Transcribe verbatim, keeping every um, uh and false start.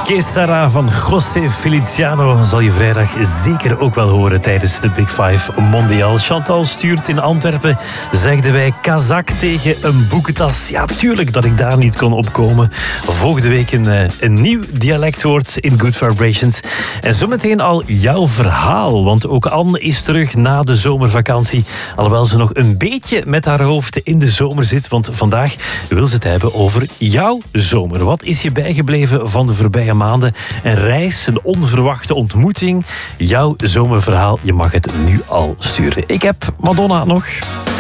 Que Sera van José Feliciano zal je vrijdag zeker ook wel horen tijdens de Big Five Mondial. Chantal stuurt in Antwerpen, zegden wij Kazak tegen een boekentas. Ja, tuurlijk dat ik daar niet kon opkomen. Volgende week een, een nieuw dialectwoord in Good Vibrations. En zometeen al jouw verhaal, want ook Anne is terug na de zomervakantie. Alhoewel ze nog een beetje met haar hoofd in de zomer zit, want vandaag wil ze het hebben over jouw zomer. Wat is je bijgebleven van de voorbije maanden? Een reis, een onverwachte ontmoeting. Jouw zomerverhaal, je mag het nu al sturen. Ik heb Madonna nog.